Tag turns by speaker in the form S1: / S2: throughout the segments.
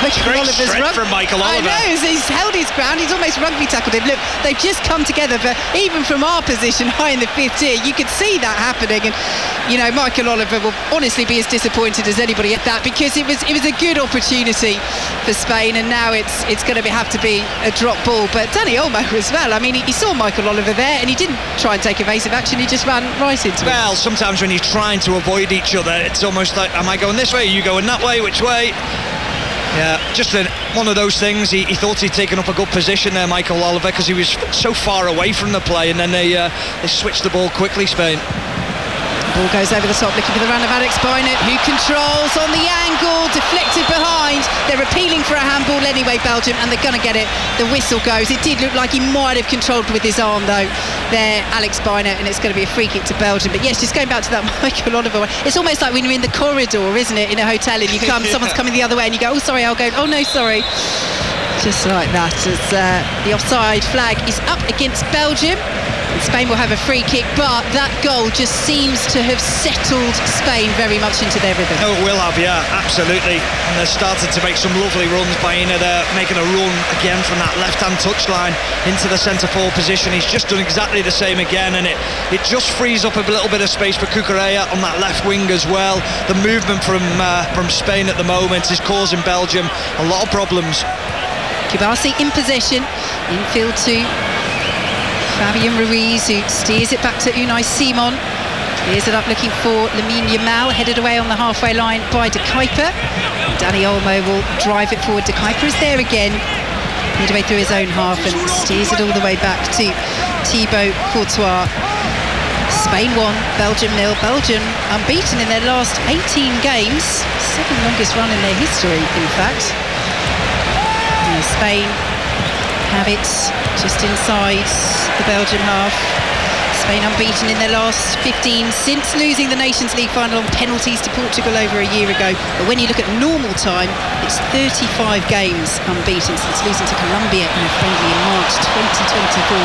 S1: Michael Oliver's run.
S2: From Michael Oliver.
S1: I know, he's held his ground, he's almost rugby tackled him. Look, they've just come together, but even from our position high in the fifth tier, you could see that happening. And Michael Oliver will honestly be as disappointed as anybody at that, because it was a good opportunity for Spain, and now it's going to have to be a drop ball. But Dani Olmo as well, I mean, he saw Michael Oliver there and he didn't try and take evasive action, he just ran right into him.
S2: Well, sometimes when you're trying to avoid each other, it's almost like, am I going this way, are you going that way, which way? Yeah, just one of those things. He thought he'd taken up a good position there, Michael Oliver, because he was so far away from the play, and then they switched the ball quickly, Spain.
S1: Ball goes over the top, looking for the run of Alex Bynett, who controls on the angle, deflected behind. They're appealing for a handball anyway, Belgium, and they're going to get it. The whistle goes. It did look like he might have controlled with his arm, though, there, Alex Bynett, and it's going to be a free kick to Belgium. But yes, just going back to that Michael Oliver one, it's almost like when you're in the corridor, isn't it, in a hotel, and you come, someone's coming the other way, and you go, oh, sorry, I'll go, oh, no, sorry. Just like that, as the offside flag is up against Belgium. Spain will have a free kick, but that goal just seems to have settled Spain very much into their rhythm.
S2: Oh, it will have, yeah, absolutely. And they've started to make some lovely runs. Baena there making a run again from that left-hand touchline into the centre-forward position. He's just done exactly the same again, and it just frees up a little bit of space for Cucurella on that left wing as well. The movement from Spain at the moment is causing Belgium a lot of problems.
S1: Kibasi in possession, infield to Fabian Ruiz, who steers it back to Unai Simon. Clears it up looking for Lamine Yamal, headed away on the halfway line by De Kuyper. Dani Olmo will drive it forward. De Kuyper is there again, midway through his own half, and steers it all the way back to Thibaut Courtois. Spain 1, Belgium 0. Belgium unbeaten in their last 18 games, second longest run in their history, in fact. And Spain have it just inside the Belgian half. Spain unbeaten in their last 15 since losing the Nations League final on penalties to Portugal over a year ago. But when you look at normal time, it's 35 games unbeaten since losing to Colombia in a friendly in March 2024.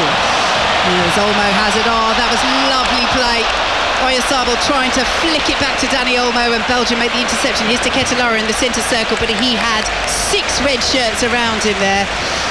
S1: As Olmo has it, that was lovely play. Oyarzabal trying to flick it back to Dani Olmo, and Belgium made the interception. Here's De Ketelaere in the centre circle, but he had 6 red shirts around him there.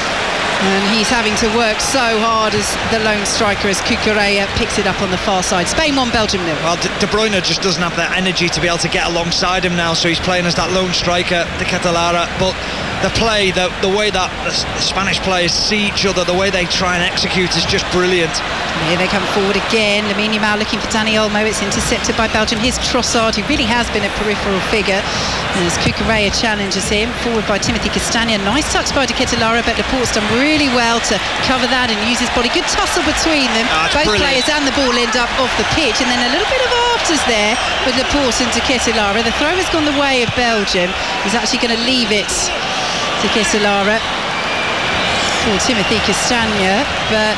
S1: And he's having to work so hard as the lone striker, as Cucurella picks it up on the far side. Spain 1, Belgium 0.
S2: Well, De Bruyne just doesn't have that energy to be able to get alongside him now, so he's playing as that lone striker, De Ketelaere. But the play, the way that the Spanish players see each other, the way they try and execute is just brilliant.
S1: Here they come forward again. Lamine Yamal looking for Dani Olmo. It's intercepted by Belgium. Here's Trossard, who really has been a peripheral figure, as Cucurella challenges him. Forward by Timothy Castagne. Nice touch by De Ketelaere, but Laporte's done really well to cover that and use his body. Good tussle between them. Both players and the ball end up off the pitch, and then a little bit of afters there with Laporte and De Ketelaere. The throw has gone the way of Belgium. He's actually going to leave it to Ketelaere for Timothy Castagne, but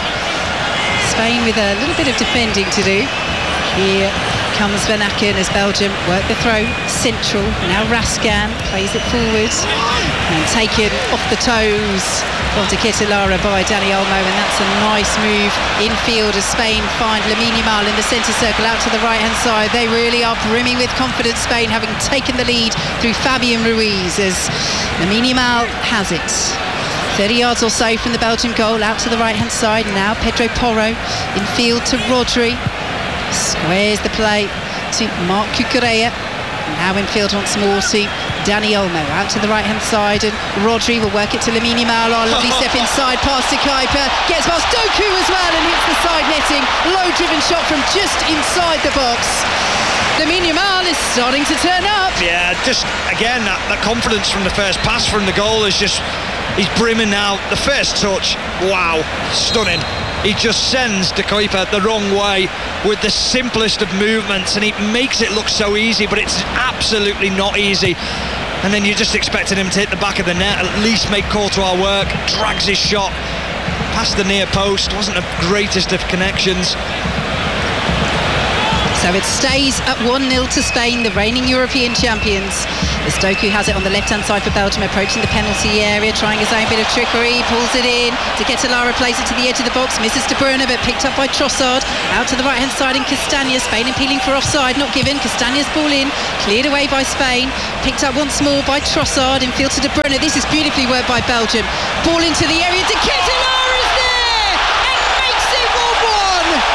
S1: Spain with a little bit of defending to do. Here comes Van Aken as Belgium work the throw central. Now Rascan plays it forward and taken off the toes of De Ketelaere by Dani Olmo, and that's a nice move infield as Spain find Lamine Yamal in the centre circle out to the right hand side. They really are brimming with confidence, Spain, having taken the lead through Fabian Ruiz, as Lamine Yamal has it 30 yards or so from the Belgian goal, out to the right hand side. Now Pedro Porro infield to Rodri, squares the play to Marc Cucurella. Now infield once more to Dani Olmo, out to the right hand side, and Rodri will work it to Lamine Yamal. Lovely step inside, pass to Kuyper, gets past Doku as well and hits the side netting. Low driven shot from just inside the box. Lamine Yamal is starting to turn up.
S2: Yeah, just again that confidence from the first pass from the goal is just, he's brimming now. The first touch, wow, stunning. He just sends De Kuyper the wrong way with the simplest of movements, and he makes it look so easy, but it's absolutely not easy. And then you're just expecting him to hit the back of the net, at least make Courtois work. Drags his shot past the near post, wasn't the greatest of connections.
S1: So it stays at 1-0 to Spain, the reigning European champions. As Doku has it on the left-hand side for Belgium, approaching the penalty area, trying his own bit of trickery, pulls it in. De Ketelaere plays it to the edge of the box, misses De Bruyne, but picked up by Trossard. Out to the right-hand side in Castagna. Spain appealing for offside, not given. Castagna's ball in, cleared away by Spain. Picked up once more by Trossard, infield to De Bruyne. This is beautifully worked by Belgium. Ball into the area, De Ketelaere is there and makes it 1-1.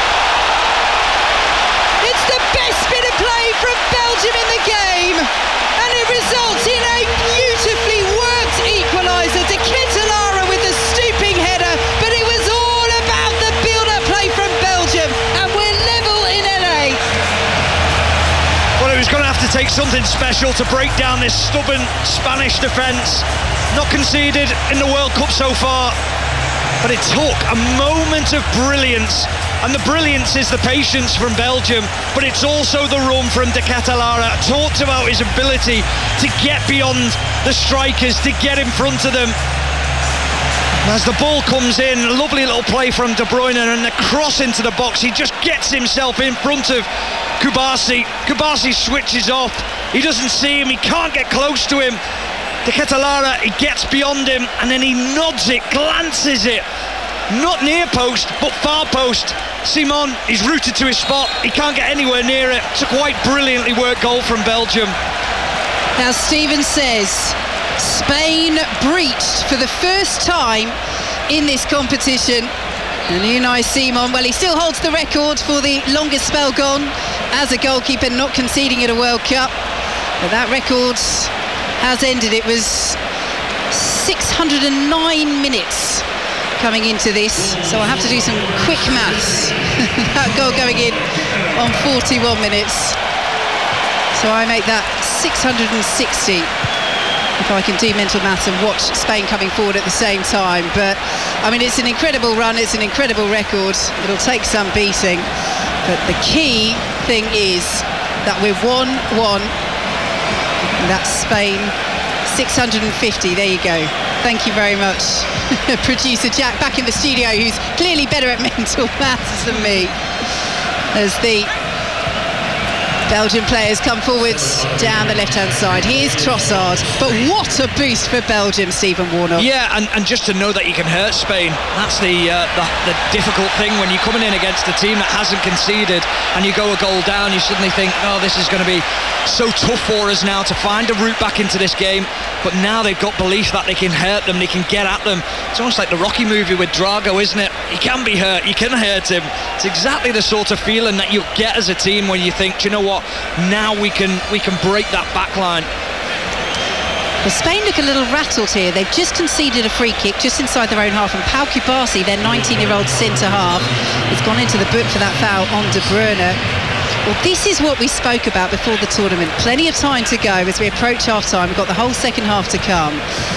S1: It's the best bit of play from Belgium in the game, and it results in a beautifully worked equaliser. De Ketelaere with the stooping header, but it was all about the build-up play from Belgium, and we're level in LA.
S2: Well, it was going to have to take something special to break down this stubborn Spanish defence. Not conceded in the World Cup so far, but it took a moment of brilliance. And the brilliance is the patience from Belgium, but it's also the run from De Ketelaere. I talked about his ability to get beyond the strikers, to get in front of them. As the ball comes in, a lovely little play from De Bruyne, and the cross into the box, he just gets himself in front of Kubasi. Kubasi switches off, he doesn't see him, he can't get close to him. De Ketelaere, he gets beyond him, and then he nods it, glances it. Not near post, but far post. Simon, he's rooted to his spot. He can't get anywhere near it. It's a quite brilliantly worked goal from Belgium.
S1: Now, Stephen says Spain breached for the first time in this competition. And Unai Simon, well, he still holds the record for the longest spell gone as a goalkeeper, not conceding at a World Cup. But that record has ended. It was 609 minutes coming into this, so I have to do some quick maths. That goal going in on 41 minutes, so I make that 660 if I can do mental maths and watch Spain coming forward at the same time. But I mean, it's an incredible run, it's an incredible record. It'll take some beating, but the key thing is that we're 1-1. That's Spain 650. There you go. Thank you very much, producer Jack, back in the studio, who's clearly better at mental maths than me, as the Belgian players come forwards down the left-hand side. Here's Trossard, but what a boost for Belgium, Stephen Warnock.
S2: Yeah, and just to know that you can hurt Spain, that's the difficult thing when you're coming in against a team that hasn't conceded and you go a goal down, you suddenly think, oh, this is going to be so tough for us now to find a route back into this game. But now they've got belief that they can hurt them, they can get at them. It's almost like the Rocky movie with Drago, isn't it? He can be hurt, you can hurt him. It's exactly the sort of feeling that you get as a team when you think, do you know what, now we can break that back line.
S1: Well, Spain look a little rattled here. They've just conceded a free kick just inside their own half, and Pau Kubasi, their 19-year-old centre-half, has gone into the book for that foul on De Bruyne. Well, this is what we spoke about before the tournament. Plenty of time to go as we approach half-time. We've got the whole second half to come.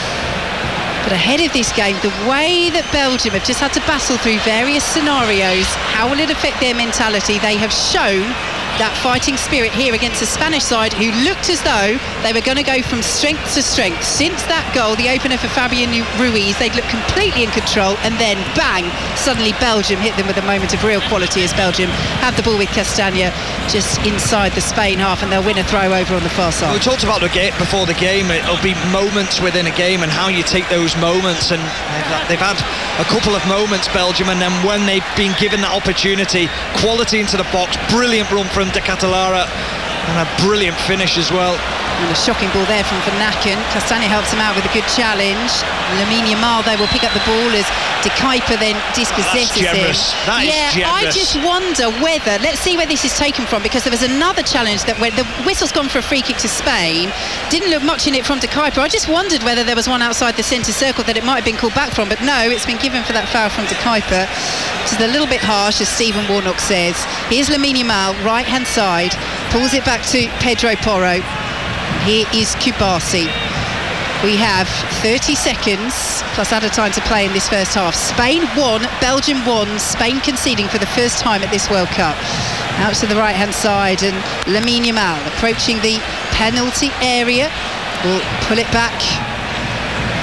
S1: But ahead of this game, the way that Belgium have just had to battle through various scenarios, how will it affect their mentality? They have shown that fighting spirit here against the Spanish side, who looked as though they were going to go from strength to strength. Since that goal, the opener for Fabian Ruiz, they'd looked completely in control, and then bang, suddenly Belgium hit them with a moment of real quality as Belgium have the ball with Castagna just inside the Spain half, and they'll win a throw over on the far side.
S2: We talked about the game before the game. It'll be moments within a game and how you take those moments, and they've had a couple of moments, Belgium, and then when they've been given that opportunity, quality into the box, brilliant run from De Ketelaere, and a brilliant finish as well.
S1: And a shocking ball there from Van Aken. Castagna helps him out with a good challenge. Lamine Yamal, though, will pick up the ball as De Kuyper then dispossesses him.
S2: That is generous.
S1: I just wonder whether, let's see where this is taken from, because there was another challenge that where the whistle's gone for a free kick to Spain. Didn't look much in it from De Kuyper. I just wondered whether there was one outside the centre circle that it might have been called back from, but no, it's been given for that foul from De Kuyper. Which is a little bit harsh, as Stephen Warnock says. Here's Lamine Yamal, right-hand side, pulls it back to Pedro Porro. Here is Kubasi. We have 30 seconds plus added time to play in this first half. Spain won, Belgium won, Spain conceding for the first time at this World Cup. Out to the right-hand side, and Lamine Yamal approaching the penalty area. Will pull it back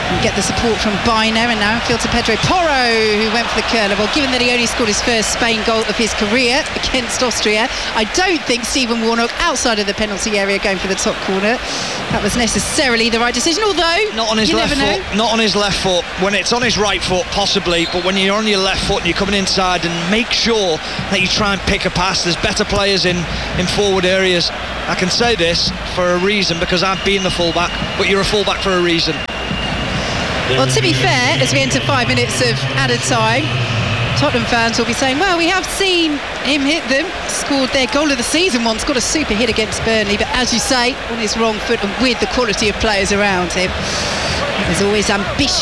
S1: And get the support from Biner, and now infield to Pedro Porro, who went for the curler. Well, given that he only scored his first Spain goal of his career against Austria, I don't think Stephen Warnock, outside of the penalty area, going for the top corner, that was necessarily the right decision, although
S2: not on his left foot. Not on his left foot. When it's on his right foot, possibly, but when you're on your left foot and you're coming inside, and make sure that you try and pick a pass. There's better players in forward areas. I can say this for a reason, because I've been the fullback, but you're a fullback for a reason.
S1: Well, to be fair, as we enter 5 minutes of added time, Tottenham fans will be saying, well, we have seen him hit them, scored their goal of the season once, got a super hit against Burnley, but as you say, on his wrong foot and with the quality of players around him. There's always ambition